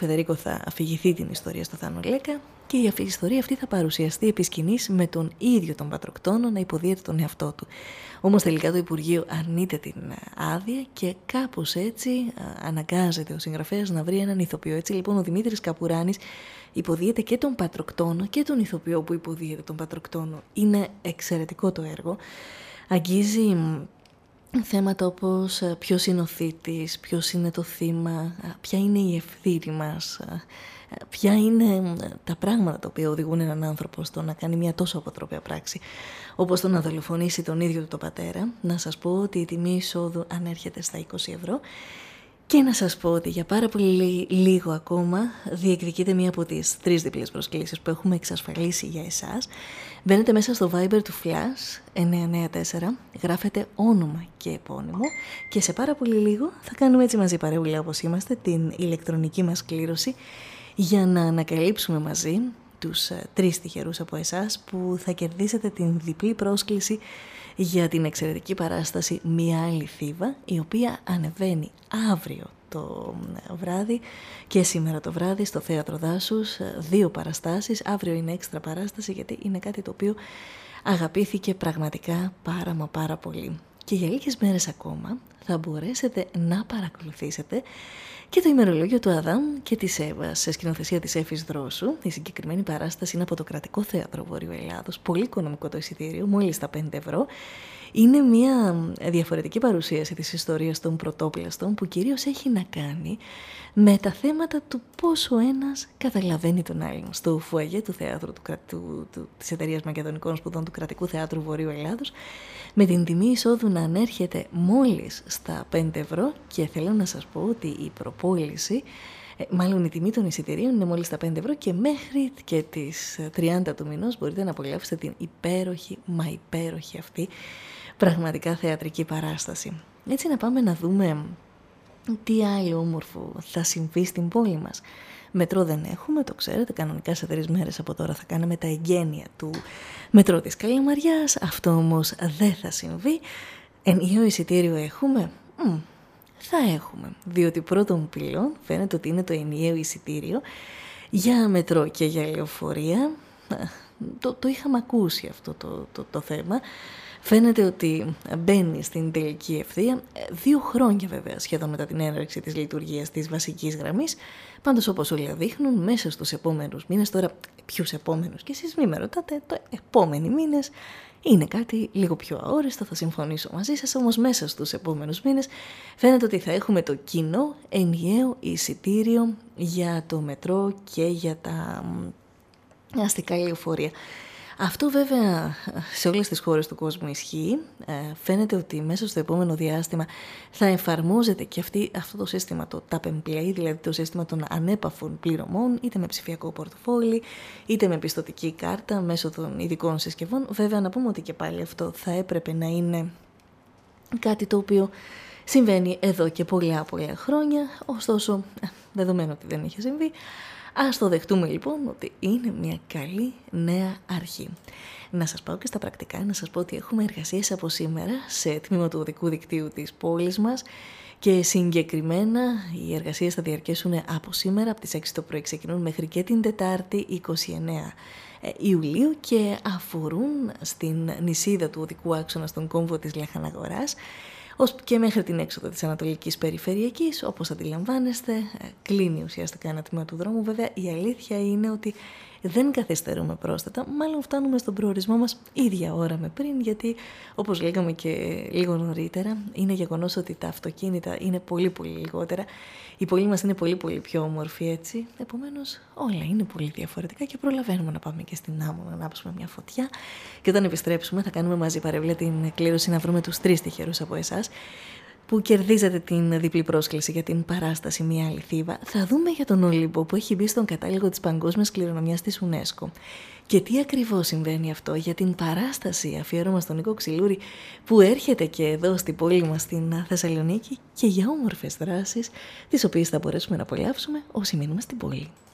Φεδερίκο θα αφηγηθεί την ιστορία στο Θάνο Λέκα και η ιστορία αυτή θα παρουσιαστεί επί σκηνής με τον ίδιο τον Πατροκτόνο να υποδίεται τον εαυτό του. Όμως τελικά το Υπουργείο αρνείται την άδεια και κάπως έτσι αναγκάζεται ο συγγραφέας να βρει έναν ηθοποιό. Έτσι λοιπόν ο Δημήτρης Καπουράνης υποδίεται και τον Πατροκτόνο και τον ηθοποιό που υποδίεται τον Πατροκτόνο. Είναι εξαιρετικό το έργο. Αγγίζει θέματα όπως ποιος είναι ο θήτης, ποιος είναι το θύμα, ποια είναι η ευθύνη μας, ποια είναι τα πράγματα τα οποία οδηγούν έναν άνθρωπο στο να κάνει μια τόσο αποτρόπαια πράξη, όπως το να δολοφονήσει τον ίδιο του τον πατέρα. Να σας πω ότι η τιμή εισόδου ανέρχεται στα 20 ευρώ. Και να σας πω ότι για πάρα πολύ λίγο ακόμα διεκδικείται μία από τις 3 διπλές προσκλήσεις που έχουμε εξασφαλίσει για εσάς. Μπαίνετε μέσα στο Viber του Flash 994, γράφετε όνομα και επώνυμο και σε πάρα πολύ λίγο θα κάνουμε έτσι μαζί παρεούλα όπως είμαστε την ηλεκτρονική μας κλήρωση για να ανακαλύψουμε μαζί τους 3 τυχερούς από εσάς που θα κερδίσετε την διπλή πρόσκληση για την εξαιρετική παράσταση «Μια άλλη Θήβα», η οποία ανεβαίνει αύριο το βράδυ και σήμερα το βράδυ στο Θέατρο Δάσους. 2 παραστάσεις, αύριο είναι έξτρα παράσταση γιατί είναι κάτι το οποίο αγαπήθηκε πραγματικά πάρα πολύ. Και για λίγες μέρες ακόμα θα μπορέσετε να παρακολουθήσετε και το ημερολόγιο του Αδάμ και της Εύας σε σκηνοθεσία της Έφης Δρόσου. Η συγκεκριμένη παράσταση είναι από το Κρατικό Θέατρο Βορείου Ελλάδος. Πολύ οικονομικό το εισιτήριο, μόλις τα 5 ευρώ. Είναι μια διαφορετική παρουσίαση της ιστορίας των πρωτόπλαστων που κυρίως έχει να κάνει με τα θέματα του πόσο ένας καταλαβαίνει τον άλλον. Στο φουαγέ του θέατρου της Εταιρείας Μακεδονικών Σπουδών του Κρατικού Θεάτρου Βορείου Ελλάδος, με την τιμή εισόδου να ανέρχεται μόλις στα 5 ευρώ και θέλω να σας πω ότι η προπόληση, μάλλον η τιμή των εισιτηρίων είναι μόλις τα 5 ευρώ και μέχρι και τις 30 του μηνός μπορείτε να απολαύσετε την υπέροχη αυτή πραγματικά θεατρική παράσταση. Έτσι να πάμε να δούμε τι άλλο όμορφο θα συμβεί στην πόλη μας. Μετρό δεν έχουμε, το ξέρετε, κανονικά σε 3 μέρες από τώρα θα κάνουμε τα εγγένεια του μετρό της Καλαμαριάς. Αυτό όμως δεν θα συμβεί. Ενιαίο εισιτήριο έχουμε? Θα έχουμε, διότι πρώτον πυλών φαίνεται ότι είναι το ενιαίο εισιτήριο για μετρό και για λεωφορεία. Το είχαμε ακούσει αυτό το θέμα. Φαίνεται ότι μπαίνει στην τελική ευθεία 2 χρόνια βέβαια σχεδόν μετά την έναρξη της λειτουργίας της βασικής γραμμής. Πάντως όπως όλα δείχνουν μέσα στους επόμενους μήνες, τώρα ποιους επόμενους και εσείς μη με ρωτάτε, το επόμενοι μήνες είναι κάτι λίγο πιο αόριστο, θα συμφωνήσω μαζί σας, όμως μέσα στους επόμενους μήνες φαίνεται ότι θα έχουμε το κοινό ενιαίο εισιτήριο για το μετρό και για τα αστικά λεωφορεία. Αυτό βέβαια σε όλες τις χώρες του κόσμου ισχύει. Φαίνεται ότι μέσα στο επόμενο διάστημα θα εφαρμόζεται και αυτό το σύστημα, το Tap and Play, δηλαδή το σύστημα των ανέπαφων πληρωμών, είτε με ψηφιακό πορτοφόλι, είτε με πιστωτική κάρτα μέσω των ειδικών συσκευών. Βέβαια να πούμε ότι και πάλι αυτό θα έπρεπε να είναι κάτι το οποίο συμβαίνει εδώ και πολλά χρόνια, ωστόσο δεδομένου ότι δεν είχε συμβεί, ας το δεχτούμε λοιπόν ότι είναι μια καλή νέα αρχή. Να σας πάω και στα πρακτικά, να σας πω ότι έχουμε εργασίες από σήμερα σε τμήμα του οδικού δικτύου της πόλης μας και συγκεκριμένα οι εργασίες θα διαρκέσουν από σήμερα, από τις 6 το πρωί ξεκινούν μέχρι και την Τετάρτη 29 Ιουλίου και αφορούν στην νησίδα του οδικού άξονα στον κόμβο της Λαχαναγοράς ως και μέχρι την έξοδο της Ανατολικής Περιφερειακής. Όπως αντιλαμβάνεστε, κλείνει ουσιαστικά ένα τμήμα του δρόμου. Βέβαια, η αλήθεια είναι ότι δεν καθυστερούμε πρόσθετα, μάλλον φτάνουμε στον προορισμό μας ίδια ώρα με πριν, γιατί όπως λέγαμε και λίγο νωρίτερα, είναι γεγονός ότι τα αυτοκίνητα είναι πολύ λιγότερα. Η πόλη μας είναι πολύ πιο όμορφη έτσι, επομένως όλα είναι πολύ διαφορετικά και προλαβαίνουμε να πάμε και στην άμμο να ανάψουμε μια φωτιά και όταν επιστρέψουμε θα κάνουμε μαζί παρευλία την κλήρωση να βρούμε τους 3 τυχερούς από εσάς που κερδίζετε την διπλή πρόσκληση για την παράσταση «Μια άλλη Θήβα». Θα δούμε για τον Όλυμπο που έχει μπει στον κατάλογο της Παγκόσμιας Κληρονομιάς της UNESCO. Και τι ακριβώς συμβαίνει αυτό για την παράσταση αφιέρωμα στον Νίκο Ξυλούρη που έρχεται και εδώ στην πόλη μας στην Θεσσαλονίκη και για όμορφες δράσεις τις οποίες θα μπορέσουμε να απολαύσουμε όσοι μείνουμε στην πόλη.